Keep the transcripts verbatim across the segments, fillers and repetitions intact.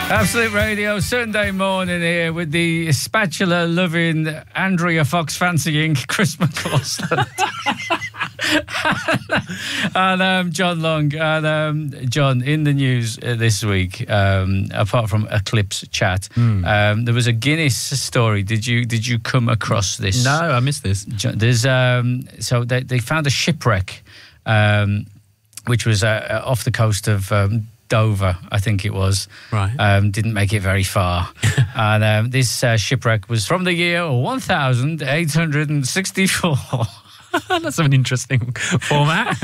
Absolute Radio, Sunday morning here with the spatula-loving, Andrea Fox-fancying Chris McCausland. and um, John Long. And um, John, in the news uh, this week, um, apart from Eclipse Chat, mm. um, there was a Guinness story. Did you did you come across this? No, I missed this. There's um, so they, they found a shipwreck, um, which was uh, off the coast of Um, Dover, I think it was. Right. Um, didn't make it very far. and um, this uh, shipwreck was from the year one thousand eight hundred sixty-four. That's an interesting format.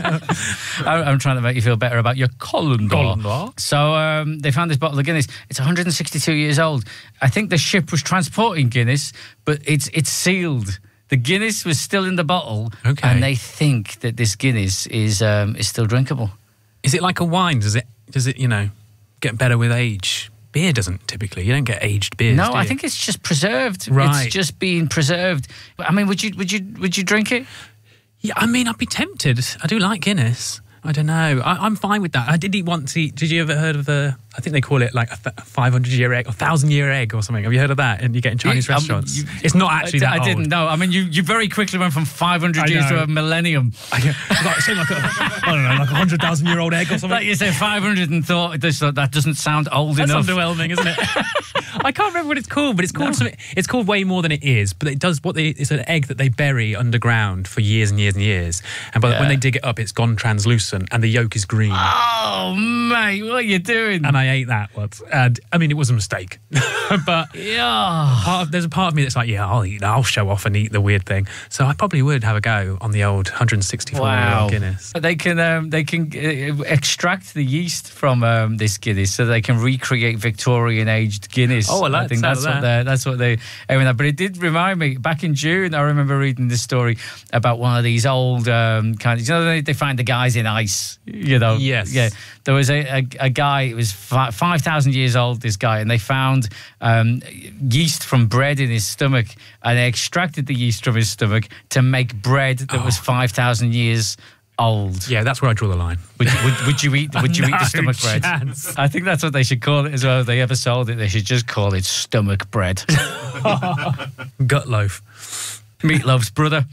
I'm trying to make you feel better about your colander. Colander. So um, they found this bottle of Guinness. It's one hundred sixty-two years old. I think the ship was transporting Guinness, but it's it's sealed. The Guinness was still in the bottle, okay. and they think that this Guinness is um, is still drinkable. Is it like a wine? Does it, does it, you know, get better with age? Beer doesn't typically. You don't get aged beers. No, do you? I think it's just preserved. Right. It's just being preserved. I mean, would you would you would you drink it? Yeah, I mean, I'd be tempted. I do like Guinness. I don't know. I, I'm fine with that. I did eat once. Eat, did you ever heard of the? I think they call it like a five hundred year egg or thousand year egg or something. Have you heard of that? And you get in Chinese Yeah, um, restaurants. you, it's not actually I, that I old. didn't know. I mean, you, you very quickly went from five hundred years to a millennium. I, like, say like a, I don't know, like a hundred thousand year old egg or something. Like you said, five hundred and thought this, that doesn't sound old That's enough. That's underwhelming, isn't it? I can't remember what it's called, but it's called no. something. It's called way more than it is. But it does what they. It's an egg that they bury underground for years and years and years. And by, yeah. when they dig it up, it's gone translucent and the yolk is green. Oh, mate, what are you doing? And I ate that once. And I mean, it was a mistake. but yeah, part of, there's a part of me that's like, yeah, I'll eat that. I'll show off and eat the weird thing. So I probably would have a go on the old one hundred sixty-four wow. Guinness. They can um, they can uh, extract the yeast from um, this Guinness so they can recreate Victorian aged Guinness. Oh, I like I think that's that. what they that's what they aiming at. But it did remind me back in June. I remember reading this story about one of these old um, kind of. You know, they, they find the guys in ice. You know, yes, yeah. There was a, a, a guy. It was five thousand years old. This guy, and they found um, yeast from bread in his stomach, and they extracted the yeast from his stomach to make bread that oh. was five thousand years old. Yeah, that's where I draw the line. Would, would, would you eat? Would you no eat the stomach chance. bread? I think that's what they should call it as well. If they ever sold it, they should just call it stomach bread. Gut loaf. Meatloaf's brother.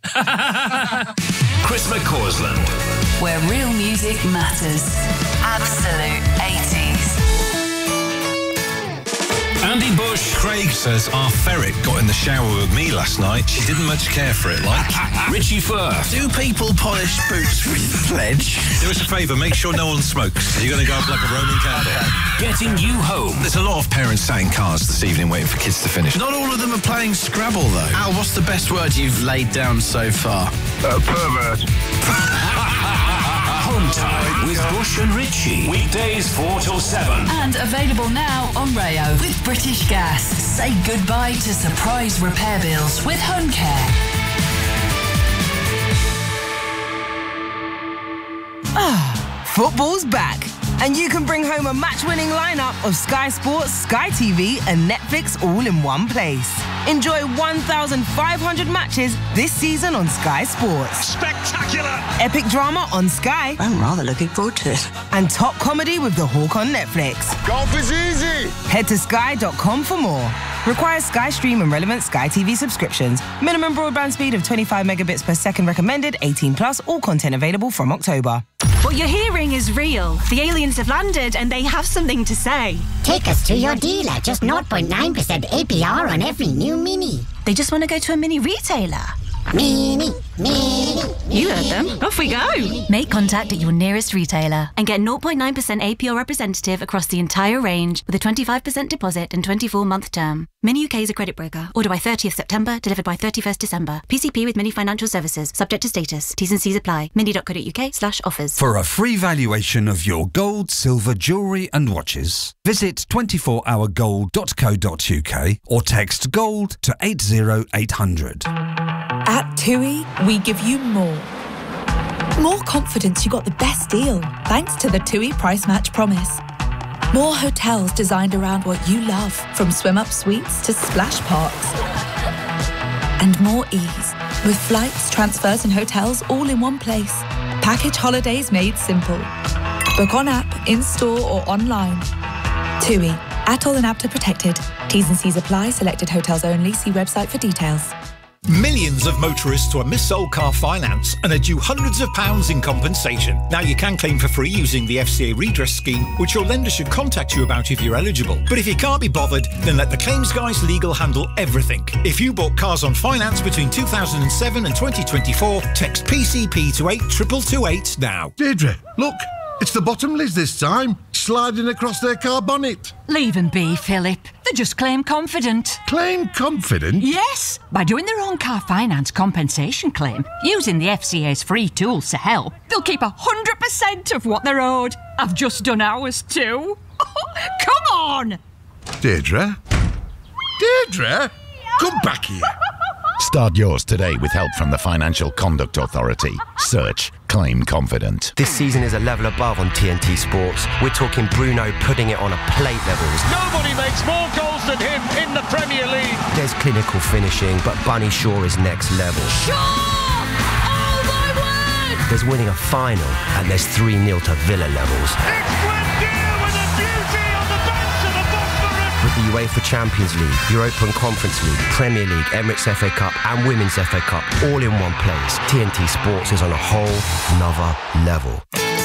Chris McCausland. Where real music matters. Absolute eighties. Andy Bush. Craig says our ferret got in the shower with me last night. She didn't much care for it, like. Richie Firth. Do people polish boots with Pledge? Do us a favour, make sure no one smokes. You're going to go up like a Roman candle. Getting you home. There's a lot of parents sat in cars this evening waiting for kids to finish. Not all of them are playing Scrabble, though. Al, what's the best word you've laid down so far? Uh, pervert. Home Time with Bush and Richie. Weekdays four till seven. And available now on Rayo with British Gas. Say goodbye to surprise repair bills with Home Care. Ah, football's back. And you can bring home a match-winning lineup of Sky Sports, Sky T V and Netflix all in one place. Enjoy one thousand five hundred matches this season on Sky Sports. Spectacular! Epic drama on Sky. I'm rather looking forward to it. And top comedy with The Hawk on Netflix. Golf is easy! Head to sky dot com for more. Requires Sky Stream and relevant Sky T V subscriptions. Minimum broadband speed of twenty-five megabits per second recommended. eighteen plus. All content available from October. What you're hearing is real. The aliens have landed and they have something to say. Take us to your dealer. Just zero point nine percent A P R on every new Mini. They just want to go to a Mini retailer. Mini, Mini. You heard them. Off we go. Make contact at your nearest retailer and get zero point nine percent A P R representative across the entire range with a twenty-five percent deposit and twenty-four month term. Mini U K is a credit broker. Order by thirtieth September, delivered by thirty-first December. P C P with Mini Financial Services. Subject to status. T's and C's apply. mini dot co dot uk slash offers. For a free valuation of your gold, silver, jewellery and watches, visit twenty-four hour gold dot co dot uk or text GOLD to eight zero eight hundred. At TUI, we give you more. More confidence you got the best deal, thanks to the TUI Price Match Promise. More hotels designed around what you love, from swim-up suites to splash parks. And more ease, with flights, transfers and hotels all in one place. Package holidays made simple. Book on app, in-store or online. TUI, Atoll and Apta protected. T's and C's apply. Selected hotels only. See website for details. Millions of motorists were mis-sold car finance and are due hundreds of pounds in compensation. Now you can claim for free using the F C A redress scheme, which your lender should contact you about if you're eligible. But if you can't be bothered, then let the claims guys legal handle everything. If you bought cars on finance between two thousand seven and twenty twenty-four, text P C P to eight two two two eight now. Deirdre, look, it's the Bottomleys this time, sliding across their car bonnet. Leave them be, Philip. They just claim confident. Claim confident? Yes, by doing their own car finance compensation claim, using the F C A's free tools to help, they'll keep one hundred percent of what they're owed. I've just done ours too. Come on! Deirdre? Deirdre? Come back here. Start yours today with help from the Financial Conduct Authority. Search Claim Confident. This season is a level above on T N T Sports. We're talking Bruno putting it on a plate levels. Nobody makes more goals than him in the Premier League. There's clinical finishing, but Bunny Shaw is next level. Shaw! Oh my word! There's winning a final, and there's three nil to Villa levels. It's Buendia with a beauty on the banks of the Bosphorus. With the UEFA Champions League, Europa and Conference League, Premier League, Emirates F A Cup and Women's F A Cup all in one place, T N T Sports is on a whole nother level.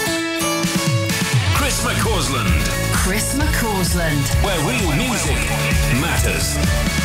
Chris McCausland. Chris McCausland. Where real music matters.